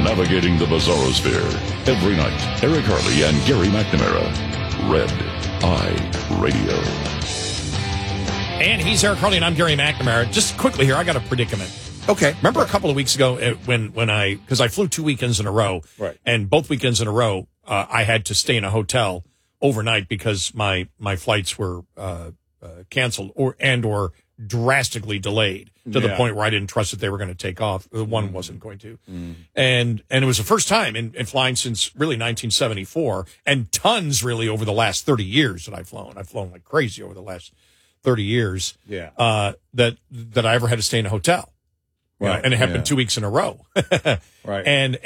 navigating the bizarrosphere. Every night, Eric Harley and Gary McNamara. Red Eye Radio. And he's Eric Harley, and I'm Gary McNamara. Just quickly here, I got a predicament. Okay. Remember a couple of weeks ago because I flew 2 weekends in a row, right? And both weekends in a row, I had to stay in a hotel overnight because my flights were canceled or drastically delayed to the point where I didn't trust that they were going to take off. The one wasn't going to. And it was the first time in flying since really 1974, and tons really over the last 30 years that I've flown. I've flown like crazy over the last 30 years. Yeah. That I ever had to stay in a hotel. Right. And it happened 2 weeks in a row. Right. And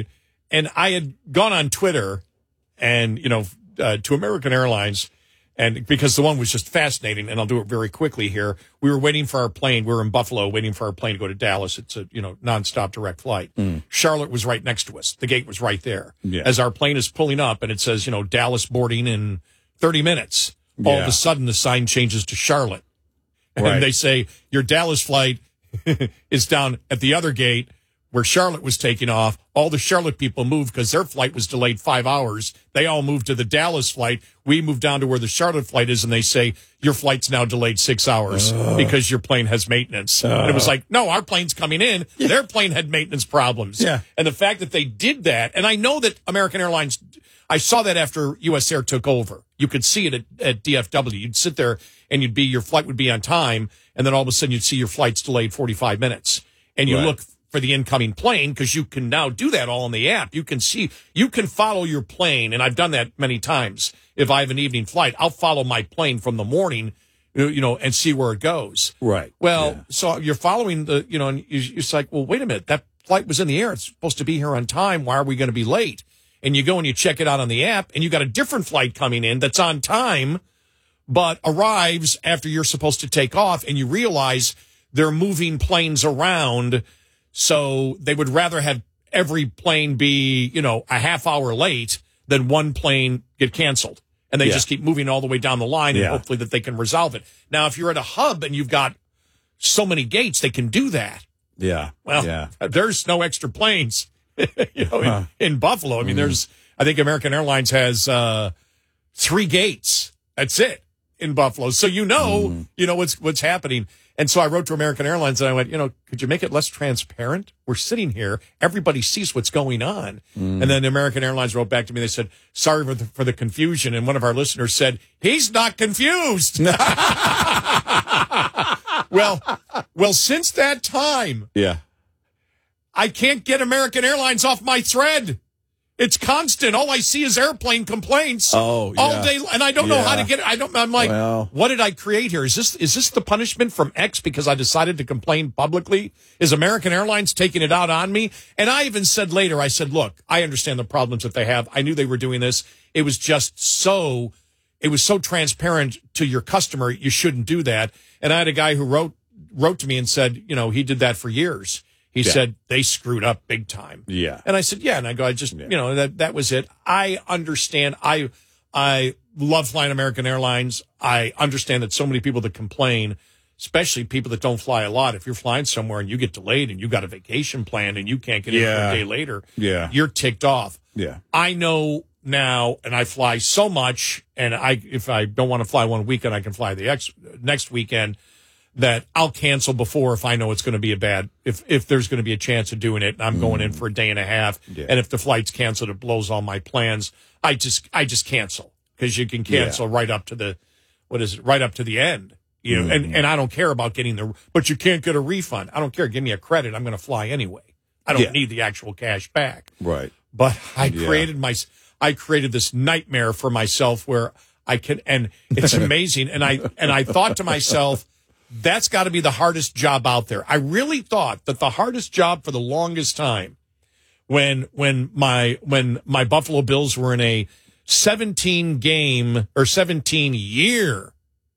I had gone on Twitter and, to American Airlines, and because the one was just fascinating, and I'll do it very quickly here. We were waiting for our plane. We were in Buffalo waiting for our plane to go to Dallas. It's a, nonstop direct flight. Charlotte was right next to us. The gate was right there. Yeah. As our plane is pulling up and it says, Dallas boarding in 30 minutes. All of a sudden the sign changes to Charlotte. And they say, your Dallas flight is down at the other gate where Charlotte was taking off. All the Charlotte people moved because their flight was delayed 5 hours. They all moved to the Dallas flight. We moved down to where the Charlotte flight is, and they say, your flight's now delayed 6 hours because your plane has maintenance. And it was like, no, our plane's coming in. Yeah. Their plane had maintenance problems. Yeah. And the fact that they did that, and I know that American Airlines, I saw that after U.S. Air took over. You could see it at DFW. You'd sit there, and your flight would be on time, and then all of a sudden you'd see your flight's delayed 45 minutes. And you look for the incoming plane, because you can now do that all on the app. You can follow your plane, and I've done that many times. If I have an evening flight, I'll follow my plane from the morning, and see where it goes. Right. Well, so you're following and it's like, well, wait a minute, that flight was in the air. It's supposed to be here on time. Why are we going to be late? And you go and you check it out on the app, and you got a different flight coming in that's on time, but arrives after you're supposed to take off, and you realize they're moving planes around. So they would rather have every plane be, a half hour late than one plane get canceled. And they just keep moving all the way down the line, and hopefully that they can resolve it. Now, if you're at a hub and you've got so many gates, they can do that. Yeah. Well, there's no extra planes, in Buffalo. I mean, I think American Airlines has 3 gates. That's it in Buffalo. So what's happening. And so I wrote to American Airlines and I went, could you make it less transparent? We're sitting here. Everybody sees what's going on. And then American Airlines wrote back to me. They said, sorry for the confusion. And one of our listeners said, he's not confused. Well, since that time, I can't get American Airlines off my thread. It's constant. All I see is airplane complaints all day, and I don't know how to get it. I'm like, what did I create here? Is this the punishment from X because I decided to complain publicly? Is American Airlines taking it out on me? And I even said later, I said, look, I understand the problems that they have. I knew they were doing this. It was so transparent to your customer. You shouldn't do that. And I had a guy who wrote to me and said, he did that for years. He said they screwed up big time. Yeah. And I said, and I go, that was it. I understand. I love flying American Airlines. I understand that so many people that complain, especially people that don't fly a lot, if you're flying somewhere and you get delayed and you got a vacation planned and you can't get in for a day later, you're ticked off. Yeah. I know now, and I fly so much, and if I don't want to fly one weekend, I can fly the next weekend, that I'll cancel before if I know it's going to be if there's going to be a chance of doing it, and I'm going in for a day and a half, and if the flight's canceled, it blows all my plans. I just cancel, because you can cancel right up to the end. And I don't care about getting but you can't get a refund. I don't care. Give me a credit. I'm going to fly anyway. I don't need the actual cash back. Right. But I created this nightmare for myself where I can, and it's amazing. And I thought to myself, that's got to be the hardest job out there. I really thought that the hardest job for the longest time, when my Buffalo Bills were in a 17-year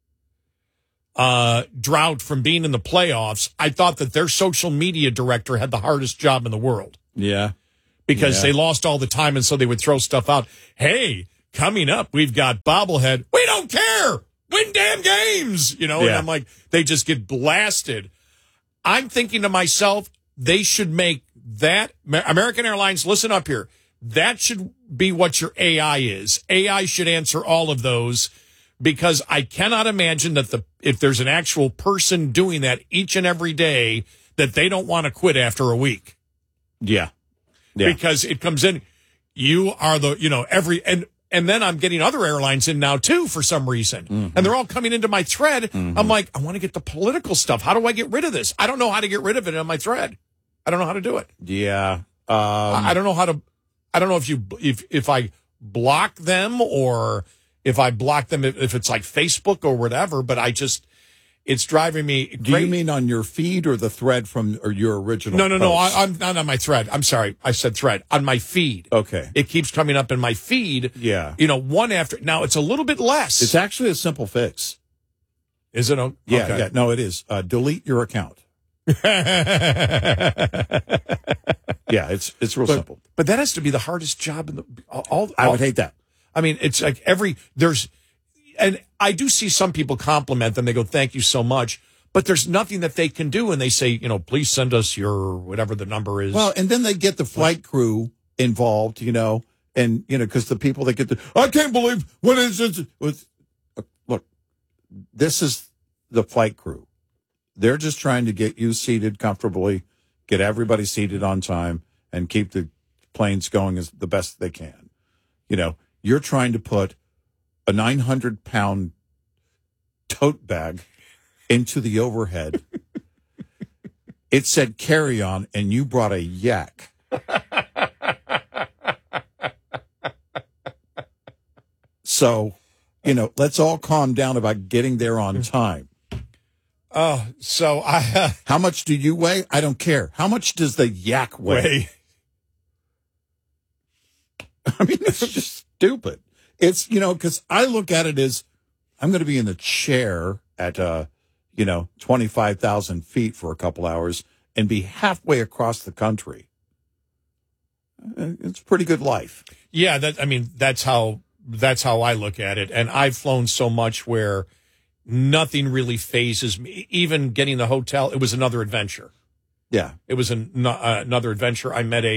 drought from being in the playoffs, I thought that their social media director had the hardest job in the world. Yeah. Because they lost all the time, and so they would throw stuff out. Hey, coming up, we've got bobblehead. We don't care. Win damn games, and I'm like, they just get blasted. I'm thinking to myself, they should make that American Airlines, listen up here. That should be what your AI is. AI should answer all of those, because I cannot imagine that if there's an actual person doing that each and every day, that they don't want to quit after a week. Yeah. Because it comes in, you are and then I'm getting other airlines in now too for some reason. And they're all coming into my thread. I'm like, I want to get the political stuff. How do I get rid of this? I don't know how to get rid of it on my thread. I don't know how to do it. Yeah. I don't know how to, I don't know if I block them, or if I block them, if it's like Facebook or whatever, but it's driving me crazy. Do you mean on your feed or the thread or your original No, post? I'm not on my thread. I'm sorry. I said thread. On my feed. Okay. It keeps coming up in my feed. Yeah. One after. Now, it's a little bit less. It's actually a simple fix. Is it? Okay. Yeah. No, it is. Delete your account. Yeah, it's real simple. But that has to be the hardest job in I would hate that. I mean, it's like and I do see some people compliment them. They go, "Thank you so much," but there's nothing that they can do, and they say, please send us your whatever the number is. Well, and then they get the flight crew involved, and because the people that get I can't believe what is it? Look, this is the flight crew. They're just trying to get you seated comfortably, get everybody seated on time, and keep the planes going as the best they can. You're trying to put a 900-pound tote bag into the overhead. It said carry on, and you brought a yak. So, let's all calm down about getting there on time. So how much do you weigh? I don't care. How much does the yak weigh? I mean, it's just stupid. It's, because I look at it as I'm going to be in the chair at, 25,000 feet for a couple hours and be halfway across the country. It's a pretty good life. Yeah, that's how I look at it. And I've flown so much where nothing really phases me. Even getting the hotel, it was another adventure. Yeah, it was another adventure. I met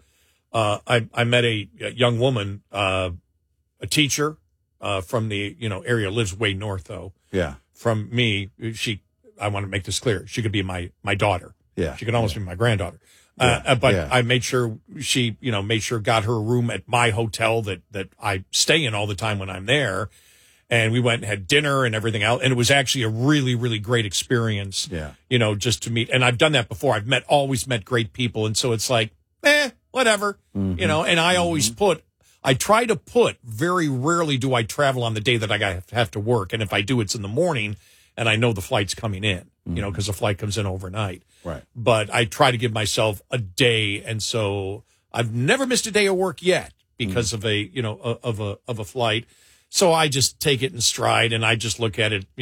I met a young woman, a teacher from the area, lives way north though. Yeah, from me. I want to make this clear. She could be my daughter. Yeah, she could almost be my granddaughter. I made sure she got her a room at my hotel that I stay in all the time when I'm there. And we went and had dinner and everything else. And it was actually a really, really great experience. Yeah. Just to meet. And I've done that before. I've always met great people. And so it's like, whatever, and I always I try to put, very rarely do I travel on the day that I have to work. And if I do, it's in the morning and I know the flight's coming in, because the flight comes in overnight. Right. But I try to give myself a day. And so I've never missed a day of work yet because of a flight. So I just take it in stride, and I just look at it.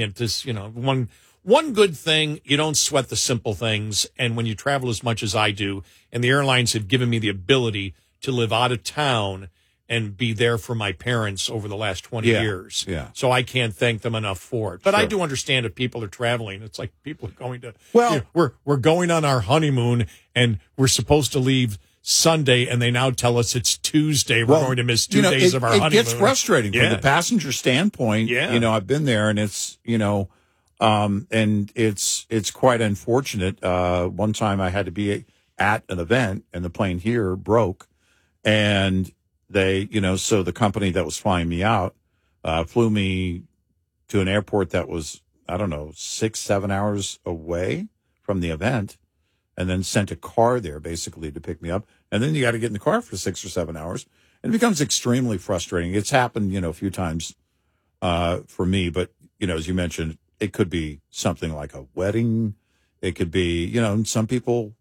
One good thing, you don't sweat the simple things. And when you travel as much as I do, and the airlines have given me the ability to live out of town and be there for my parents over the last 20 years. Yeah. So I can't thank them enough for it. But sure. I do understand if people are traveling. It's like people are going to, we're going on our honeymoon, and we're supposed to leave Sunday, and they now tell us it's Tuesday. We're going to miss 2 days of our honeymoon. It gets frustrating from the passenger standpoint. Yeah. I've been there, and it's, and it's quite unfortunate. One time I had to be at an event, and the plane here broke, and they, so the company that was flying me out, flew me to an airport that was, 6-7 hours away from the event, and then sent a car there basically to pick me up. And then you got to get in the car for 6 or 7 hours. And it becomes extremely frustrating. It's happened, a few times for me. But, as you mentioned, it could be something like a wedding. It could be, some people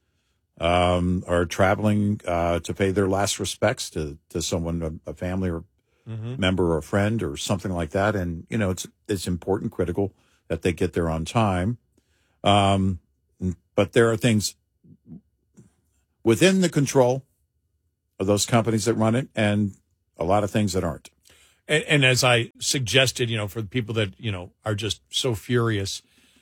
are traveling to pay their last respects to someone, a family or member or a friend or something like that. And, it's important, critical that they get there on time. But there are things within the control of those companies that run it, and a lot of things that aren't. And as I suggested, for the people that, are just so furious,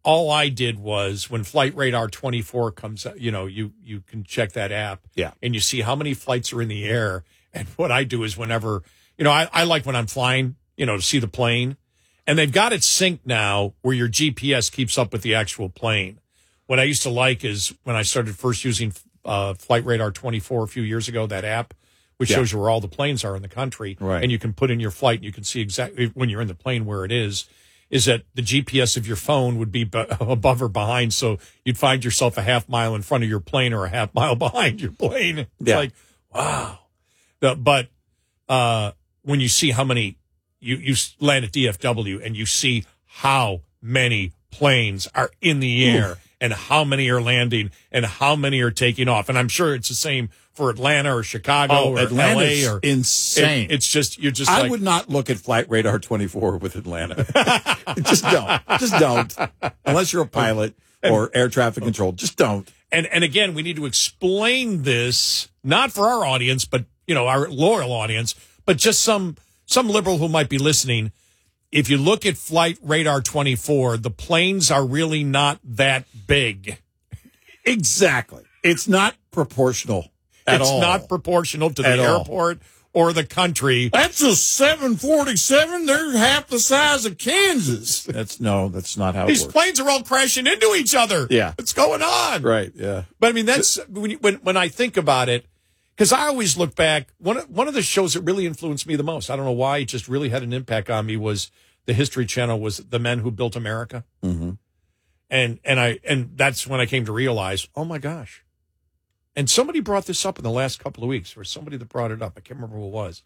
all I did was when Flight Radar 24 comes out, you can check that app. Yeah. And you see how many flights are in the air. And what I do is whenever, I like when I'm flying, to see the plane. And they've got it synced now where your GPS keeps up with the actual plane. What I used to like is when I started first using Flight Radar 24 a few years ago, that app, which shows you where all the planes are in the country. Right. And you can put in your flight and you can see exactly when you're in the plane where it is that the GPS of your phone would be above or behind. So you'd find yourself a half mile in front of your plane or a half mile behind your plane. It's like, wow. But when you see how many, you land at DFW and you see how many planes are in the air and how many are landing and how many are taking off. And I'm sure it's the same for Atlanta or Chicago or Atlanta's LA or insane. It's just, you're just I would not look at Flight Radar 24 with Atlanta. Just don't. Unless you're a pilot or air traffic control, just don't. And again, we need to explain this, not for our audience, but, our loyal audience, but just some liberal who might be listening. If you look at Flight Radar 24, the planes are really not that big. Exactly. It's not proportional at all. It's not proportional to the airport or the country. That's a 747. They're half the size of Kansas. That's not how it works. These planes are all crashing into each other. Yeah. What's going on? Right, yeah. But I mean, that's when I think about it, because I always look back, one of the shows that really influenced me the most, I don't know why, it just really had an impact on me, was the History Channel, was The Men Who Built America. Mm-hmm. And that's when I came to realize, oh my gosh. And somebody brought this up in the last couple of weeks, or somebody that brought it up. I can't remember who it was.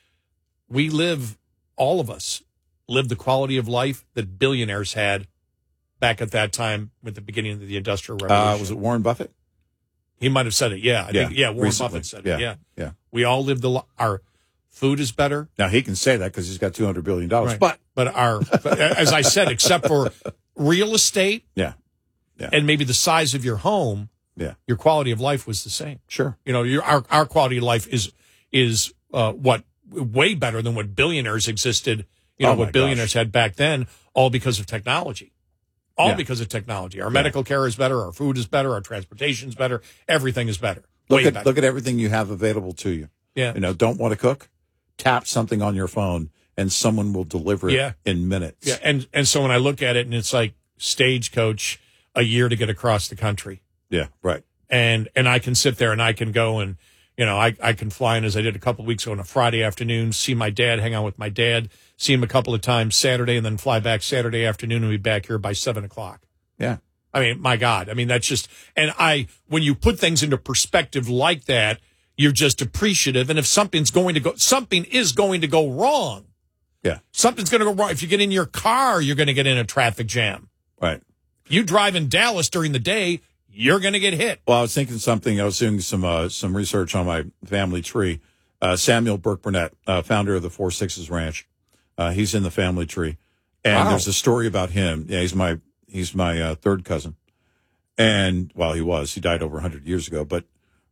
All of us live the quality of life that billionaires had back at that time with the beginning of the Industrial Revolution. Was it Warren Buffett? He might have said it. Yeah. I think Warren Buffett said it. Yeah. We all live our food is better. Now he can say that because he's got $200 billion. Right. But as I said, except for real estate. Yeah. And maybe the size of your home. Yeah. Your quality of life was the same. Sure. Our quality of life is way better than what billionaires existed, what billionaires had back then, all because of technology. Because of technology. Our medical care is better, our food is better, our transportation is better, everything is better. Look at everything you have available to you. Yeah. Don't want to cook? Tap something on your phone and someone will deliver it in minutes. Yeah. And so when I look at it and it's like Stagecoach, a year to get across the country. Yeah, right. And I can sit there and I can go and, I can fly in, as I did a couple of weeks ago, on a Friday afternoon, see my dad, hang out with my dad, see him a couple of times Saturday, and then fly back Saturday afternoon and be back here by 7:00. Yeah. I mean, my God. I mean, that's just, when you put things into perspective like that, you're just appreciative. And if something is going to go wrong. Yeah. Something's going to go wrong. If you get in your car, you're going to get in a traffic jam. Right. You drive in Dallas during the day, you're going to get hit. Well, I was thinking something. I was doing some research on my family tree. Samuel Burke Burnett, founder of the 4 Sixes Ranch. He's in the family tree. And there's a story about him. Yeah, he's my third cousin. And, he died over 100 years ago. But,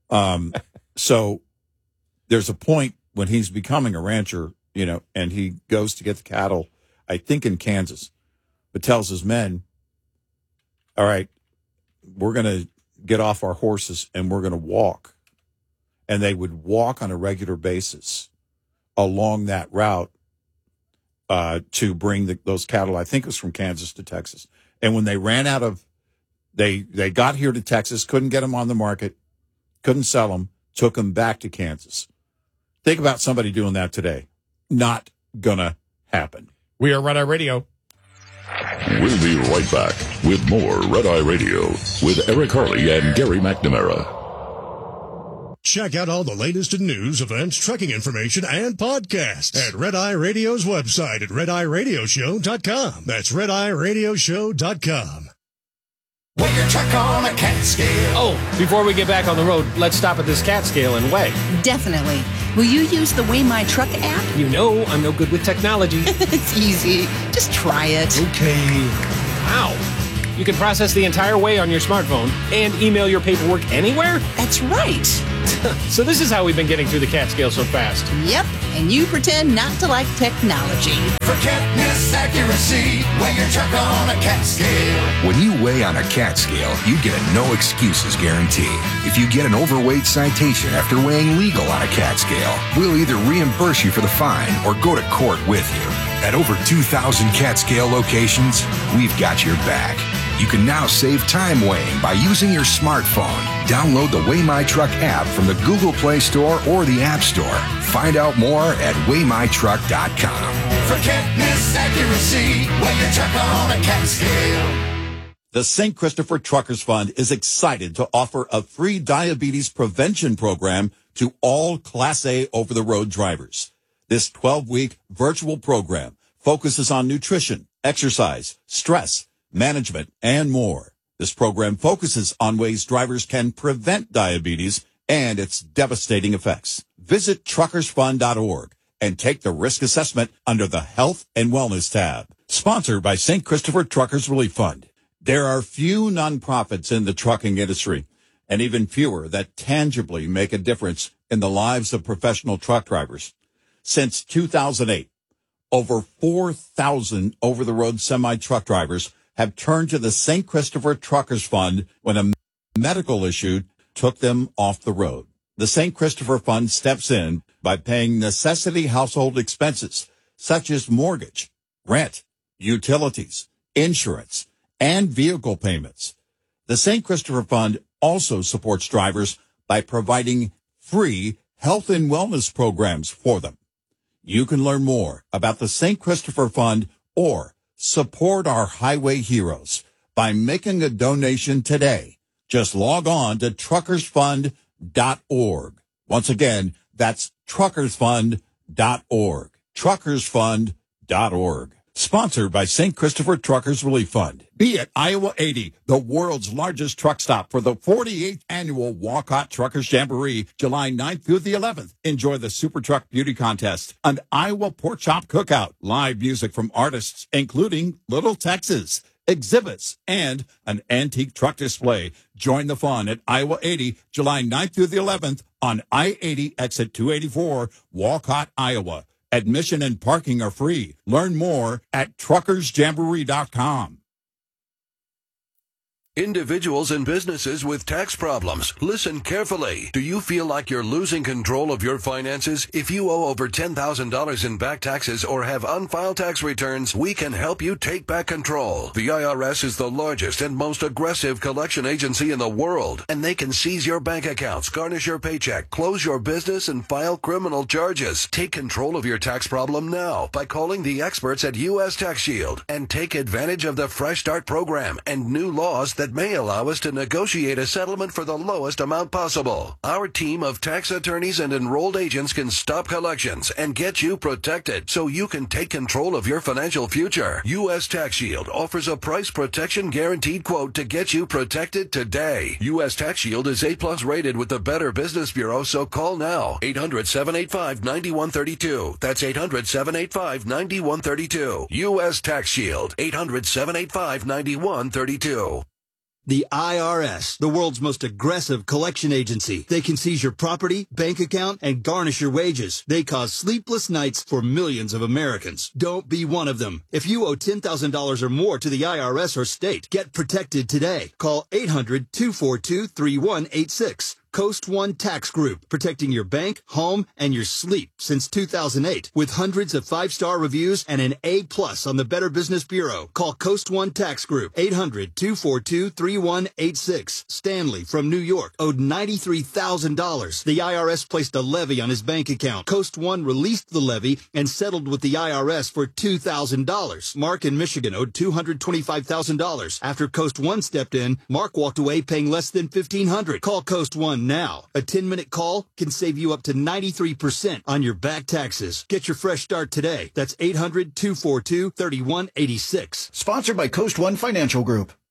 so there's a point when he's becoming a rancher, and he goes to get the cattle, I think in Kansas, but tells his men, all right, we're going to get off our horses and we're going to walk. And they would walk on a regular basis along that route to bring those cattle. I think it was from Kansas to Texas. And when they ran out of, they got here to Texas, couldn't get them on the market, couldn't sell them, took them back to Kansas. Think about somebody doing that today. Not gonna happen. We are Red Eye Radio. We'll be right back with more Red Eye Radio with Eric Harley and Gary McNamara. Check out all the latest in news, events, trucking information, and podcasts at Red Eye Radio's website at RedEyeRadioshow.com. That's RedEyeRadioshow.com. Weigh your truck on a cat scale. Oh, before we get back on the road, let's stop at this cat scale and weigh. Definitely. Will you use the Weigh My Truck app? You know I'm no good with technology. It's easy. Just try it. Okay. Wow. You can process the entire weigh on your smartphone and email your paperwork anywhere? That's right. So this is how we've been getting through the Catskill so fast. Yep, and you pretend not to like technology. Forget accuracy, weigh your truck on a cat scale. When you weigh on a cat scale, you get a no excuses guarantee. If you get an overweight citation after weighing legal on a cat scale, we'll either reimburse you for the fine or go to court with you. At over 2,000 cat scale locations, we've got your back. You can now save time weighing by using your smartphone. Download the Weigh My Truck app from the Google Play Store or the App Store. Find out more at weightmytruck.com. Forget accuracy, weigh your truck on a cat scale. The St. Christopher Truckers Fund is excited to offer a free diabetes prevention program to all Class A over-the-road drivers. This 12-week virtual program focuses on nutrition, exercise, stress, management, and more. This program focuses on ways drivers can prevent diabetes and its devastating effects. Visit truckersfund.org and take the risk assessment under the Health and Wellness tab. Sponsored by St. Christopher Truckers Relief Fund. There are few nonprofits in the trucking industry, and even fewer that tangibly make a difference in the lives of professional truck drivers. Since 2008, over 4,000 over-the-road semi-truck drivers have turned to the St. Christopher Truckers Fund when a medical issue took them off the road. The St. Christopher Fund steps in by paying necessity household expenses such as mortgage, rent, utilities, insurance, and vehicle payments. The St. Christopher Fund also supports drivers by providing free health and wellness programs for them. You can learn more about the St. Christopher Fund or support our highway heroes by making a donation today. Just log on to truckersfund.org. Once again, that's truckersfund.org. Truckersfund.org. Sponsored by St. Christopher Truckers Relief Fund. Be at Iowa 80, the world's largest truck stop for the 48th annual Walcott Truckers Jamboree, July 9th through the 11th. Enjoy the Super Truck Beauty Contest, an Iowa Pork Chop Cookout, live music from artists, including Little Texas, exhibits, and an antique truck display. Join the fun at Iowa 80, July 9th through the 11th on I-80 exit 284, Walcott, Iowa. Admission and parking are free. Learn more at truckersjamboree.com. Individuals and businesses with tax problems, listen carefully. Do you feel like you're losing control of your finances? If you owe over $10,000 in back taxes or have unfiled tax returns, we can help you take back control. The IRS is the largest and most aggressive collection agency in the world, and they can seize your bank accounts, garnish your paycheck, close your business, and file criminal charges. Take control of your tax problem now by calling the experts at U.S. Tax Shield and take advantage of the Fresh Start program and new laws that may allow us to negotiate a settlement for the lowest amount possible. Our team of tax attorneys and enrolled agents can stop collections and get you protected so you can take control of your financial future. U.S. Tax Shield offers a price protection guaranteed quote to get you protected today. U.S. Tax Shield is A+ rated with the Better Business Bureau, so call now. 800-785-9132. That's 800-785-9132. U.S. Tax Shield. 800-785-9132. The IRS, the world's most aggressive collection agency. They can seize your property, bank account, and garnish your wages. They cause sleepless nights for millions of Americans. Don't be one of them. If you owe $10,000 or more to the IRS or state, get protected today. Call 800-242-3186. Coast One Tax Group, protecting your bank, home, and your sleep since 2008. With hundreds of 5-star reviews and an A+ on the Better Business Bureau. Call Coast One Tax Group, 800-242-3186. Stanley from New York owed $93,000. The IRS placed a levy on his bank account. Coast One released the levy and settled with the IRS for $2,000. Mark in Michigan owed $225,000. After Coast One stepped in, Mark walked away paying less than $1,500. Call Coast One now. A 10-minute call can save you up to 93% on your back taxes. Get your fresh start today. That's 800-242-3186. Sponsored by Coast One Financial Group.